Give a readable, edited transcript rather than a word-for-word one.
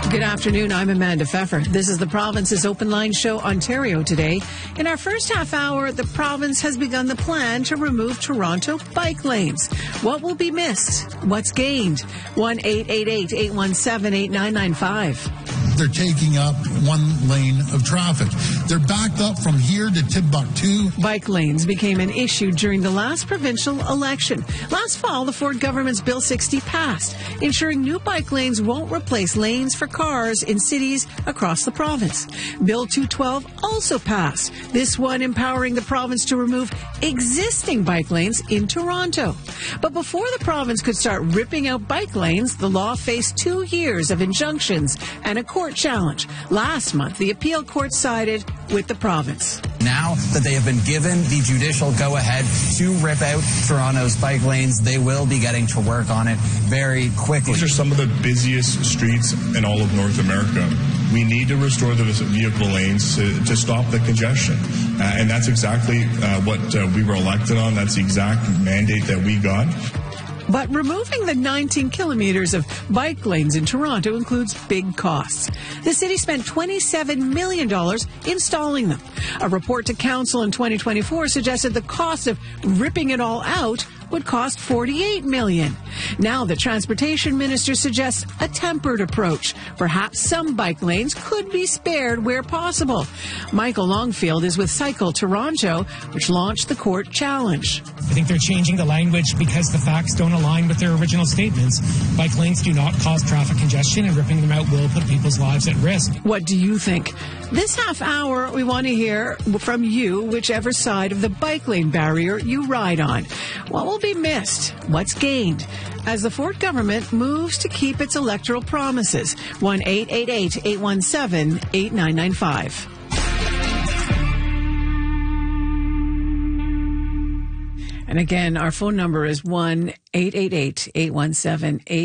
Good afternoon. I'm Amanda Pfeffer. This is the Province's Open Line Show, Ontario Today. In our first half hour, the province has begun the plan to remove Toronto bike lanes. What will be missed? What's gained? 1-888-817-8995. They're taking up one lane of traffic. They're backed up from here to Timbuktu. Bike lanes became an issue during the last provincial election. Last fall, the Ford government's Bill 60 passed, ensuring new bike lanes won't replace lanes for cars in cities across the province. Bill 212 also passed, this one empowering the province to remove existing bike lanes in Toronto. But before the province could start ripping out bike lanes, the law faced 2 years of injunctions and a court challenge. Last month, the appeal court sided with the province. Now that they have been given the judicial go-ahead to rip out Toronto's bike lanes, they will be getting to work on it very quickly. These are some of the busiest streets in all of North America. We need to restore the vehicle lanes to stop the congestion. And that's exactly what we were elected on. That's the exact mandate that we got. But removing the 19 kilometers of bike lanes in Toronto includes big costs. The city spent $27 million installing them. A report to council in 2024 suggested the cost of ripping it all out would cost $48 million. Now the transportation minister suggests a tempered approach. Perhaps some bike lanes could be spared where possible. Michael Longfield is with Cycle Toronto, which launched the court challenge. I think they're changing the language because the facts don't align with their original statements. Bike lanes do not cause traffic congestion, and ripping them out will put people's lives at risk. What do you think? This half hour, we want to hear from you, whichever side of the bike lane barrier you ride on. What will be missed? What's gained? As the Ford government moves to keep its electoral promises. 1-888-817-8995. And again, our phone number is 1-888-817-8995.